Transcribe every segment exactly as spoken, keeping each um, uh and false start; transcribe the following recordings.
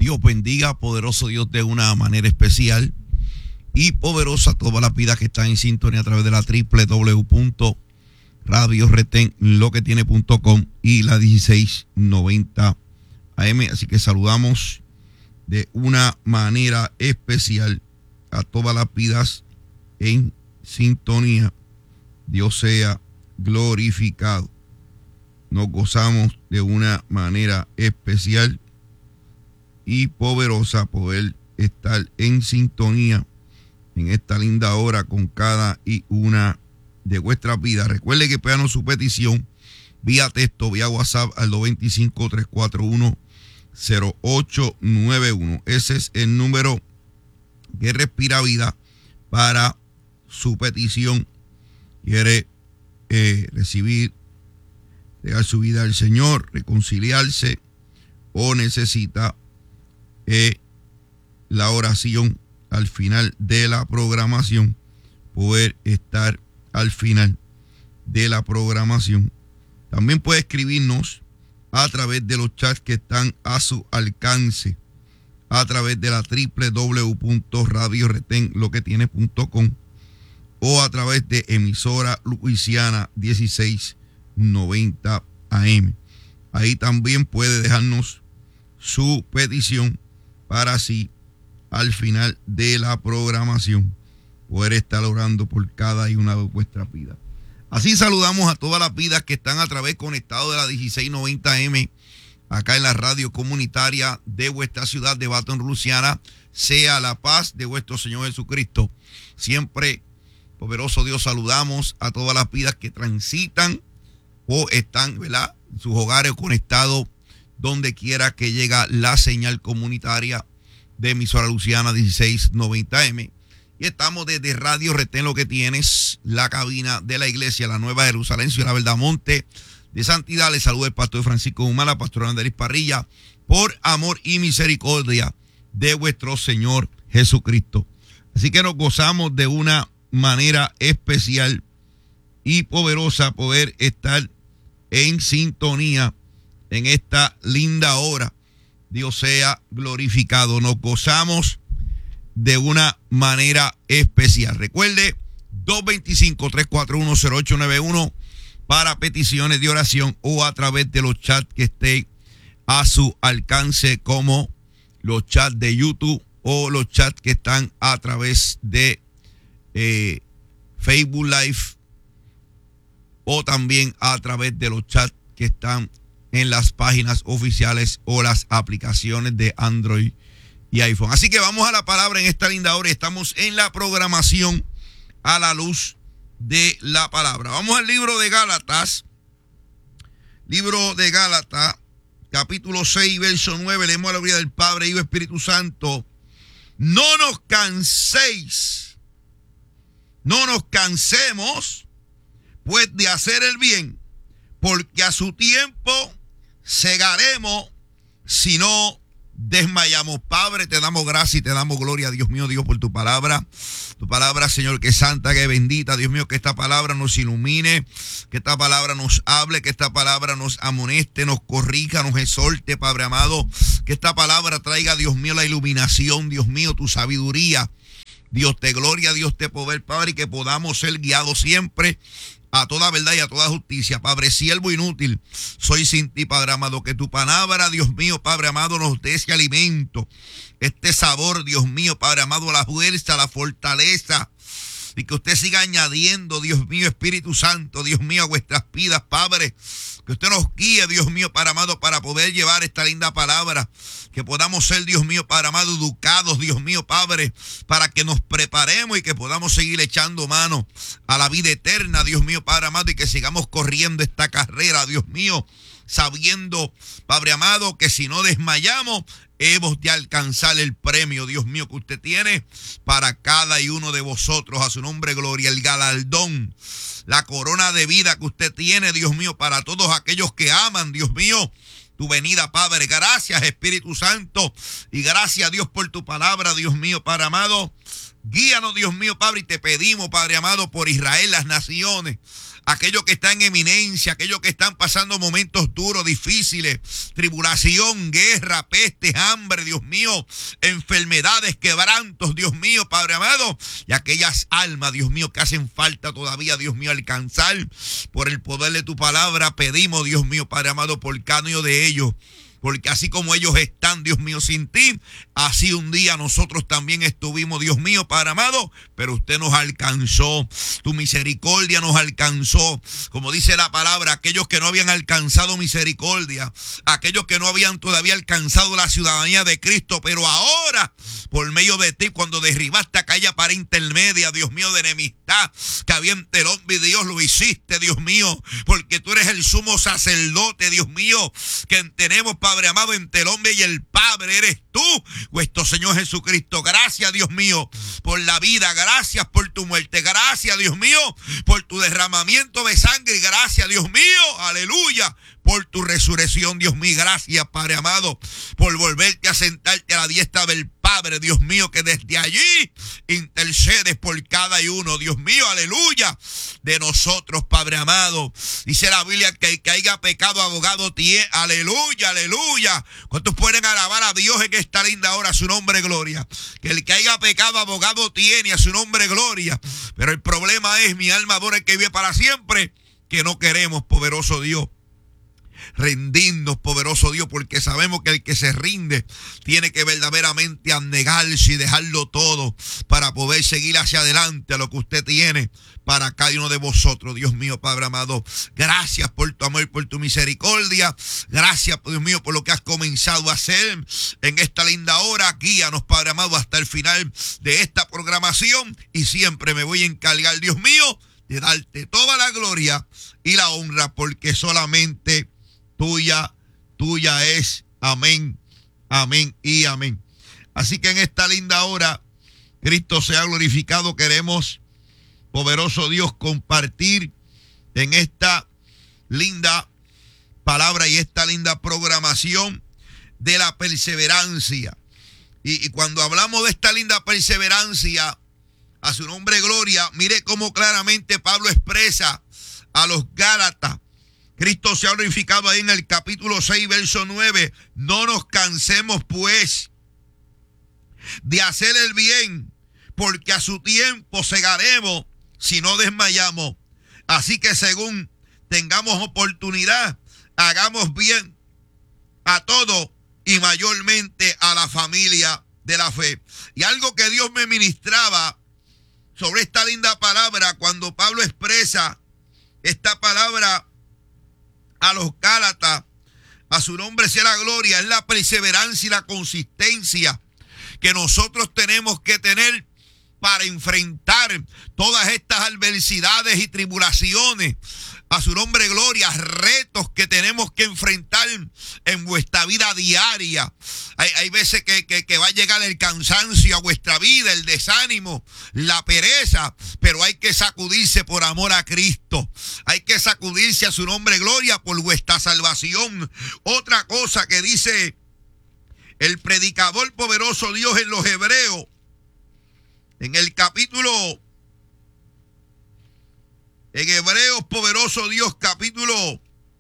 Dios bendiga, poderoso Dios, de una manera especial y poderosa todas las vidas que están en sintonía a través de la doble u doble u doble u punto radio retén lo que tiene punto com y la dieciséis noventa A M. Así que saludamos de una manera especial a todas las vidas en sintonía. Dios sea glorificado. Nos gozamos de una manera especial y poderosa poder estar en sintonía en esta linda hora con cada y una de vuestras vidas. Recuerde que puedan su petición vía texto, vía WhatsApp al dos dos cinco, tres cuatro uno, cero ocho nueve uno. Ese es el número que respira vida para su petición. Quiere eh, recibir, entregar su vida al Señor, reconciliarse o necesita eh, la oración al final de la programación, poder estar al final de la programación. También puede escribirnos a través de los chats que están a su alcance, a través de la doble u doble u doble u punto radio retén lo que tiene punto com o a través de emisora Luisiana dieciséis noventa A M. Ahí también puede dejarnos su petición para así al final de la programación poder estar orando por cada y una de vuestras vidas. Así saludamos a todas las vidas que están a través conectados de la dieciséis noventa A M acá en la radio comunitaria de vuestra ciudad de Baton Rouge, Luisiana. Sea la paz de vuestro Señor Jesucristo. Siempre, poderoso Dios, saludamos a todas las vidas que transitan o están, ¿verdad?, en sus hogares conectados donde quiera que llega la señal comunitaria de emisora Luisiana dieciséis noventa A M. Y estamos desde Radio Retén lo que tienes, la cabina de la iglesia, la Nueva Jerusalén, Ciudad Verdad, Monte de Santidad. Les saluda el pastor Francisco Guzmán, la pastora Andrés Parrilla, por amor y misericordia de vuestro Señor Jesucristo. Así que nos gozamos de una manera especial y poderosa poder estar en sintonía en esta linda hora. Dios sea glorificado. Nos gozamos de una manera especial. Recuerde, dos dos cinco, tres cuatro uno, cero ocho nueve uno para peticiones de oración o a través de los chats que estén a su alcance, como los chats de YouTube o los chats que están a través de eh, Facebook Live o también a través de los chats que están en las páginas oficiales o las aplicaciones de Android y iPhone. Así que vamos a la palabra en esta linda hora. Estamos en la programación a la luz de la palabra. Vamos al libro de Gálatas. Libro de Gálatas, capítulo seis, verso nueve. Leemos a la gloria del Padre, Hijo y Espíritu Santo. No nos canséis, no nos cansemos, pues, de hacer el bien, porque a su tiempo segaremos si no desmayamos. Padre, te damos gracias y te damos gloria, Dios mío, Dios, por tu palabra. Tu palabra, Señor, que es santa, que es bendita. Dios mío, que esta palabra nos ilumine, que esta palabra nos hable, que esta palabra nos amoneste, nos corrija, nos exhorte, Padre amado. Que esta palabra traiga, Dios mío, la iluminación, Dios mío, tu sabiduría. Dios te gloria, Dios te poder, Padre, y que podamos ser guiados siempre a toda verdad y a toda justicia. Padre, siervo inútil soy sin ti, Padre amado. Que tu palabra, Dios mío, Padre amado, nos dé ese alimento, este sabor, Dios mío, Padre amado, la fuerza, la fortaleza, y que usted siga añadiendo, Dios mío, Espíritu Santo, Dios mío, a vuestras vidas, Padre. Que usted nos guíe, Dios mío, Padre amado, para poder llevar esta linda palabra. Que podamos ser, Dios mío, Padre amado, educados, Dios mío, Padre, para que nos preparemos y que podamos seguir echando mano a la vida eterna, Dios mío, Padre amado, y que sigamos corriendo esta carrera, Dios mío, sabiendo, Padre amado, que si no desmayamos, hemos de alcanzar el premio, Dios mío, que usted tiene para cada y uno de vosotros. A su nombre, gloria, el galardón, la corona de vida que usted tiene, Dios mío, para todos aquellos que aman, Dios mío, tu venida, Padre. Gracias, Espíritu Santo, y gracias, Dios, por tu palabra, Dios mío, Padre amado, Guíanos, Dios mío, Padre, y te pedimos, Padre amado, por Israel, las naciones, aquellos que están en eminencia, aquellos que están pasando momentos duros, difíciles, tribulación, guerra, peste, hambre, Dios mío, enfermedades, quebrantos, Dios mío, Padre amado, y aquellas almas, Dios mío, que hacen falta todavía, Dios mío, alcanzar por el poder de tu palabra. Pedimos, Dios mío, Padre amado, por cada uno de ellos. Porque así como ellos están, Dios mío, sin ti, así un día nosotros también estuvimos, Dios mío, Padre amado, pero usted nos alcanzó, tu misericordia nos alcanzó. Como dice la palabra, aquellos que no habían alcanzado misericordia, aquellos que no habían todavía alcanzado la ciudadanía de Cristo, pero ahora, por medio de ti, cuando derribaste aquella pared intermedia, Dios mío, de enemistad que había entre el hombre y Dios, lo hiciste, Dios mío, porque tú eres el sumo sacerdote, Dios mío, que tenemos, Padre amado, entre el hombre y el Padre, eres tú, nuestro Señor Jesucristo. Gracias, Dios mío, por la vida, gracias por tu muerte, gracias, Dios mío, por tu derramamiento de sangre, gracias, Dios mío, aleluya, por tu resurrección, Dios mío. Gracias, Padre amado, por volverte a sentarte a la diestra del Padre, Dios mío, que desde allí intercedes por cada uno, Dios mío, aleluya, de nosotros, Padre amado. Dice la Biblia que el que haya pecado, abogado tiene, aleluya, aleluya. ¿Cuántos pueden alabar a Dios en esta linda hora? A su nombre, gloria. Que el que haya pecado, abogado tiene, a su nombre, gloria. Pero el problema es, mi alma adora el que vive para siempre, que no queremos, poderoso Dios, rendirnos, poderoso Dios, porque sabemos que el que se rinde tiene que verdaderamente anegarse y dejarlo todo para poder seguir hacia adelante a lo que usted tiene para cada uno de vosotros. Dios mío, Padre amado, gracias por tu amor y por tu misericordia. Gracias, Dios mío, por lo que has comenzado a hacer en esta linda hora. Guíanos, Padre amado, hasta el final de esta programación, y siempre me voy a encargar, Dios mío, de darte toda la gloria y la honra, porque solamente tuya, tuya es. Amén, amén y amén. Así que en esta linda hora, Cristo sea glorificado. Queremos, poderoso Dios, compartir en esta linda palabra y esta linda programación de la perseverancia. Y, y cuando hablamos de esta linda perseverancia, a su nombre gloria, mire cómo claramente Pablo expresa a los Gálatas. Cristo se ha glorificado ahí en el capítulo seis, verso nueve. No nos cansemos, pues, de hacer el bien, porque a su tiempo segaremos si no desmayamos. Así que según tengamos oportunidad, hagamos bien a todo y mayormente a la familia de la fe. Y algo que Dios me ministraba sobre esta linda palabra, cuando Pablo expresa esta palabra a los Gálatas, a su nombre sea la gloria, es la perseverancia y la consistencia que nosotros tenemos que tener para enfrentar todas estas adversidades y tribulaciones. A su nombre, gloria, retos que tenemos que enfrentar en vuestra vida diaria. Hay, hay veces que, que, que va a llegar el cansancio a vuestra vida, el desánimo, la pereza, pero hay que sacudirse por amor a Cristo. Hay que sacudirse, a su nombre, gloria, por vuestra salvación. Otra cosa que dice el predicador poderoso Dios en los Hebreos, en el capítulo, en Hebreos, poderoso Dios, capítulo,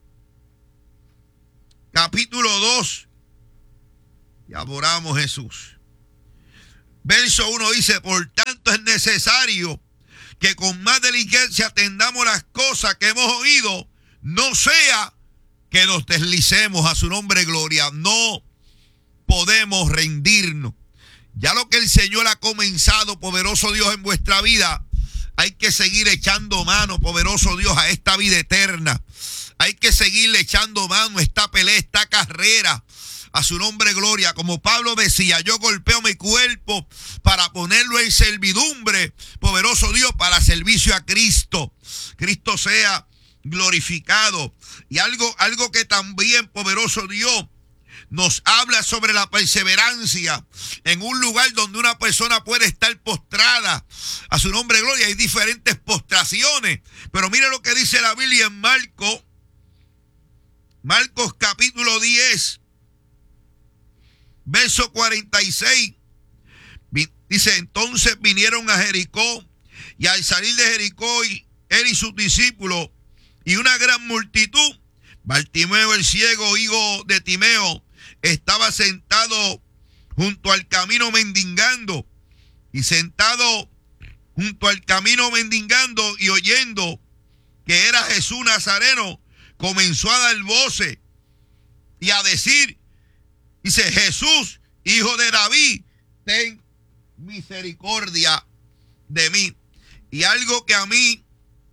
capítulo dos, y adoramos Jesús. Verso uno dice: por tanto es necesario que con más diligencia atendamos las cosas que hemos oído, no sea que nos deslicemos. A su nombre, gloria. No podemos rendirnos. Ya lo que el Señor ha comenzado, poderoso Dios, en vuestra vida, hay que seguir echando mano, poderoso Dios, a esta vida eterna. Hay que seguirle echando mano a esta pelea, esta carrera. A su nombre, gloria. Como Pablo decía, yo golpeo mi cuerpo para ponerlo en servidumbre, poderoso Dios, para servicio a Cristo. Cristo sea glorificado. Y algo, algo que también, poderoso Dios, nos habla sobre la perseverancia en un lugar donde una persona puede estar postrada. A su nombre, gloria. Hay diferentes postraciones, pero mire lo que dice la Biblia en Marcos, Marcos capítulo diez, verso cuarenta y seis. Dice, entonces vinieron a Jericó, y al salir de Jericó, y él y sus discípulos, y una gran multitud, Bartimeo el ciego, hijo de Timeo, estaba sentado junto al camino mendigando, y sentado junto al camino mendigando y oyendo que era Jesús Nazareno, comenzó a dar voces y a decir, dice, Jesús, hijo de David, ten misericordia de mí. Y algo que a mí,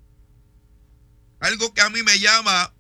algo que a mí me llama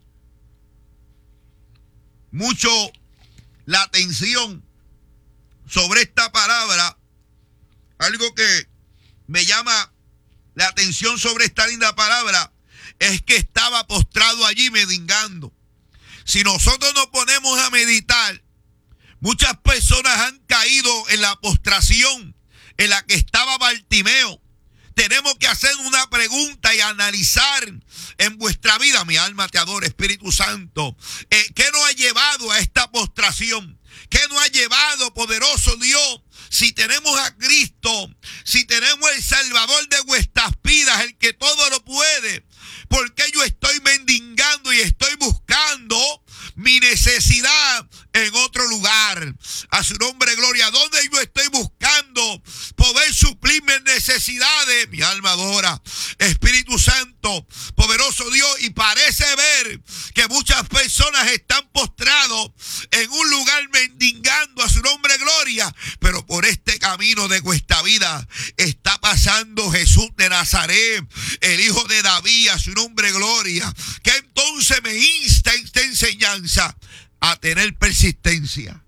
mucho la atención sobre esta palabra, algo que me llama la atención sobre esta linda palabra, es que estaba postrado allí mendigando. Si nosotros nos ponemos a meditar, muchas personas han caído en la postración en la que estaba Bartimeo. Tenemos que hacer una pregunta y analizar en vuestra vida. Mi alma te adora, Espíritu Santo. Eh, ¿Qué nos ha llevado a esta postración? ¿Qué nos ha llevado, poderoso Dios? Si tenemos a Cristo, si tenemos el Salvador de vuestras vidas, el que todo lo puede, ¿por qué yo estoy mendigando y estoy buscando mi necesidad en otro lugar? A su nombre, gloria. ¿Dónde yo estoy buscando poder suplir mis necesidades? Mi alma adora, Espíritu Santo, poderoso Dios. Y parece ver que muchas personas están postrados en un lugar mendigando, a su nombre, gloria. Pero por este camino de cuesta vida está pasando Jesús de Nazaret, el hijo de David, a su nombre, gloria. Que entonces me insta esta enseñanza a tener persistencia.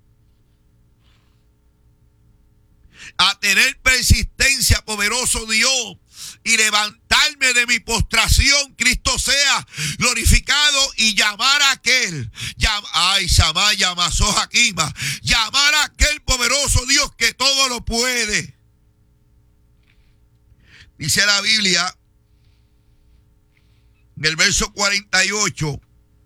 A tener persistencia, poderoso Dios, y levantarme de mi postración, Cristo sea glorificado, y llamar a aquel, llam, ay, Samaya, Masoja, Kima, llamar a aquel poderoso Dios que todo lo puede. Dice la Biblia, en el verso cuarenta y ocho,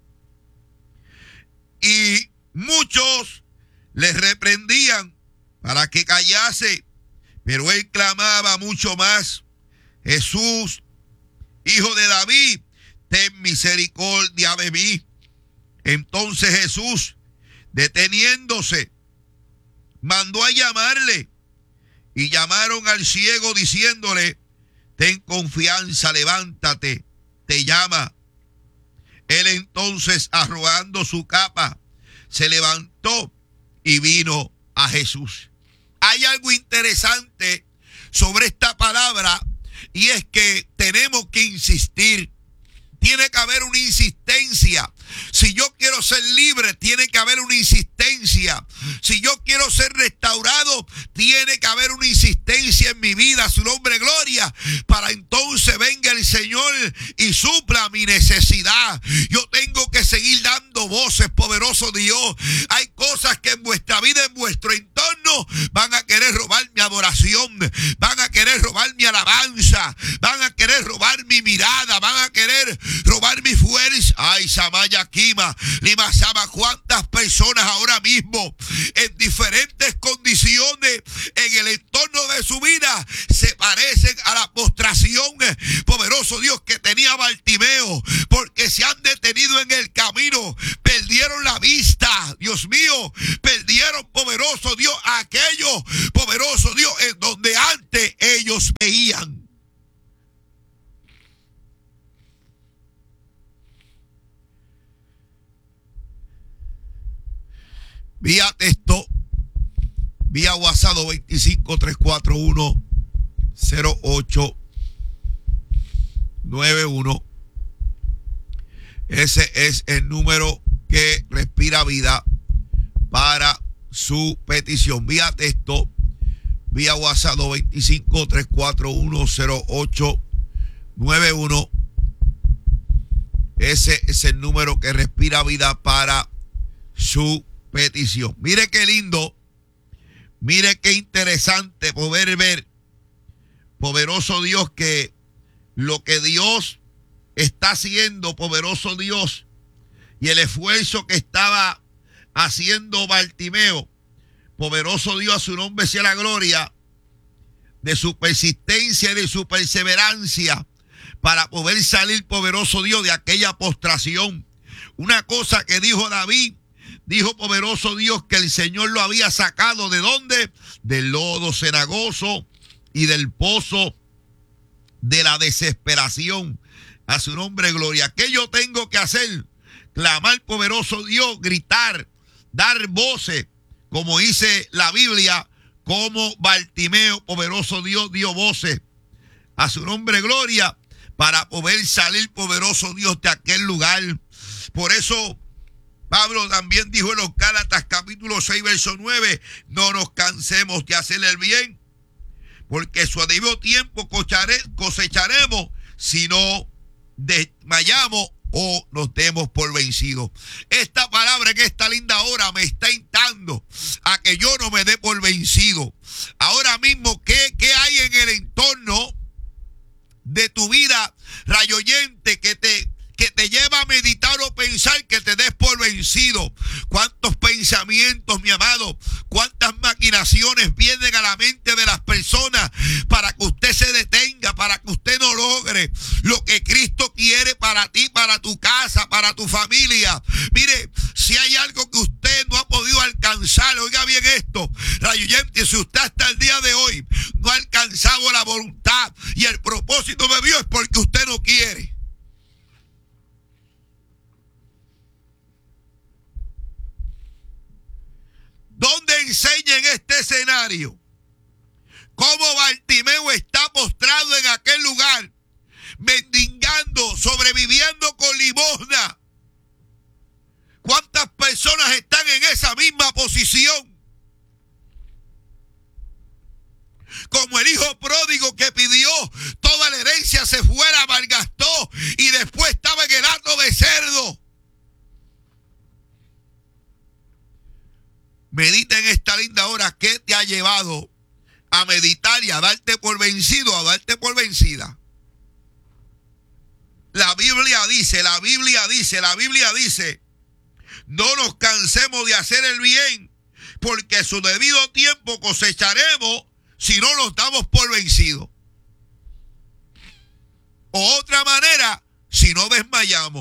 y muchos les reprendían para que callase, pero él clamaba mucho más, Jesús, hijo de David, ten misericordia de mí. Entonces Jesús, deteniéndose, mandó a llamarle, y llamaron al ciego diciéndole, ten confianza, levántate, te llama. Él entonces, arrojando su capa, se levantó y vino a Jesús. Hay algo interesante sobre esta palabra, y es que tenemos que insistir. Tiene que haber una insistencia. Si yo quiero ser libre, tiene que haber una insistencia. Si yo quiero ser restaurado, tiene que haber una insistencia en mi vida, su nombre, gloria, para entonces venga el Señor y supla mi necesidad. Yo tengo que seguir dando voces, poderoso Dios. Hay cosas que en vuestra vida, en vuestro entorno, van a querer robar mi adoración, van a querer robar mi alabanza, van a querer robar mi mirada, van a querer robar mi fuerza. Ay, Samaya Kima, Lima Sama, cuántas personas ahora mismo en diferentes condiciones en el entorno de su vida se parecen a la postración, poderoso Dios, que tenía Bartimeo, porque se han detenido en el camino, perdieron la vista, Dios mío, perdieron, poderoso Dios, aquello, poderoso Dios, en donde antes ellos veían. Vía texto, vía WhatsApp veinticinco, trescientos cuarenta y uno, cero ocho nueve uno. Ese es el número que respira vida para su petición. Vía texto, vía WhatsApp veinticinco, trescientos cuarenta y uno, cero ocho nueve uno. Ese es el número que respira vida para su petición. Mire qué lindo, mire qué interesante poder ver, poderoso Dios, que lo que Dios está haciendo, poderoso Dios, y el esfuerzo que estaba haciendo Bartimeo, poderoso Dios, a su nombre sea la gloria, de su persistencia y de su perseverancia para poder salir, poderoso Dios, de aquella postración. Una cosa que dijo David, dijo poderoso Dios que el Señor lo había sacado ¿de dónde? Del lodo cenagoso y del pozo de la desesperación. A su nombre, gloria. ¿Qué yo tengo que hacer? Clamar, poderoso Dios, gritar, dar voces, como dice la Biblia, como Bartimeo, poderoso Dios, dio voces. A su nombre, gloria, para poder salir, poderoso Dios, de aquel lugar. Por eso Pablo también dijo en los Gálatas capítulo seis, verso nueve, no nos cansemos de hacer el bien, porque su debido tiempo cosecharemos si no desmayamos o nos demos por vencidos. Esta palabra en esta linda hora me está instando a que yo no me dé por vencido. Ahora mismo, ¿qué, qué hay en el entorno de tu vida, rayo oyente, que te, que te lleva a meditar o pensar que te des por vencido? ¿Cuántos pensamientos, mi amado, cuántas maquinaciones vienen a la mente de las personas para que usted se detenga, para que usted no logre lo que Cristo quiere para ti, para tu casa, para tu familia? Mire, si hay algo que usted no ha podido alcanzar, oiga bien esto, rayo oyente, si usted hasta el día de hoy no ha alcanzado la voluntad y el propósito de Dios, es porque usted no quiere. ¿Dónde enseña en este escenario cómo Bartimeo está postrado en aquel lugar, mendigando, sobreviviendo con limosna? ¿Cuántas personas están en esa misma posición? Como el hijo pródigo que pidió toda la herencia, se fuera, malgastó y después estaba en el hato de cerdo. Medita en esta linda hora qué te ha llevado a meditar y a darte por vencido, a darte por vencida. La Biblia dice, la Biblia dice, la Biblia dice, no nos cansemos de hacer el bien, porque a su debido tiempo cosecharemos si no nos damos por vencidos. O otra manera, si no desmayamos.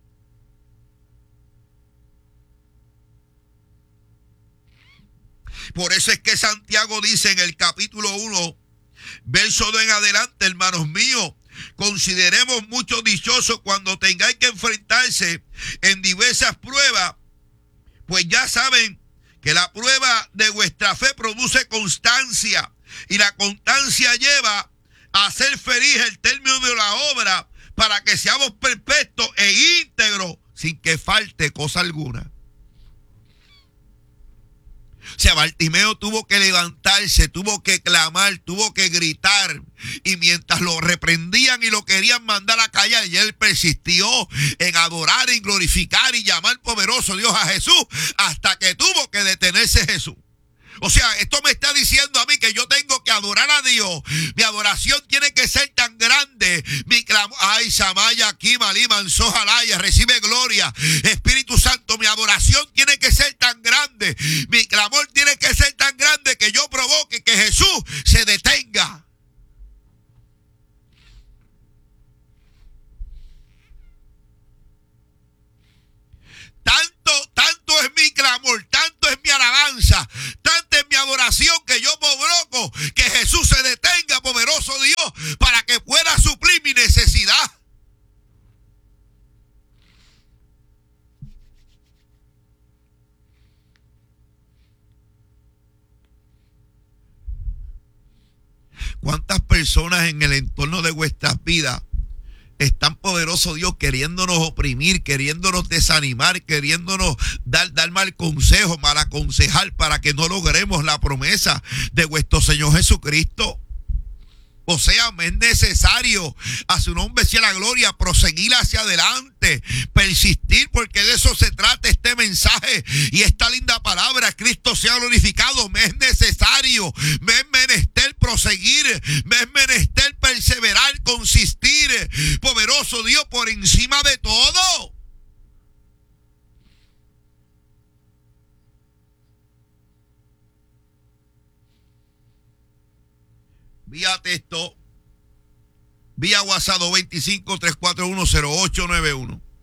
Por eso es que Santiago dice en el capítulo uno, verso dos en adelante, hermanos míos, consideremos mucho dichosos cuando tengáis que enfrentarse en diversas pruebas, pues ya saben que la prueba de vuestra fe produce constancia, y la constancia lleva a hacer feliz el término de la obra, para que seamos perfectos e íntegros sin que falte cosa alguna. O sea, Bartimeo tuvo que levantarse, tuvo que clamar, tuvo que gritar. Y mientras lo reprendían y lo querían mandar a callar, y él persistió en adorar, en glorificar y llamar poderoso Dios a Jesús, hasta que tuvo que detenerse Jesús. O sea, esto me está diciendo a mí que yo tengo que adorar a Dios. Mi adoración tiene que ser tan grande. Mi clamor, ay, Samaya, aquí, Malí, Manso, Jalaya, recibe gloria. Espíritu Santo, mi adoración tiene que ser tan grande. Mi clamor tiene que ser tan grande que yo provoque que Jesús se detenga. Tanto, tanto es mi clamor, tanto es mi alabanza, tanto es mi adoración que yo provoco que Jesús se detenga, poderoso Dios, para que pueda suplir mi necesidad. ¿Cuántas personas en el entorno de vuestras vidas están, poderoso Dios, queriéndonos oprimir, queriéndonos desanimar, queriéndonos dar, dar mal consejo, mal aconsejar para que no logremos la promesa de vuestro Señor Jesucristo? O sea, es necesario, a su nombre sea la gloria, proseguir hacia adelante, persistir, porque de eso se trata este mensaje y esta linda palabra. Cristo sea glorificado. Me es necesario, me es menester proseguir, me es menester perseverar, consistir, poderoso Dios, por encima de todo. vía texto, vía WhatsApp dos dos cinco, tres cuatro uno, cero ocho nueve uno.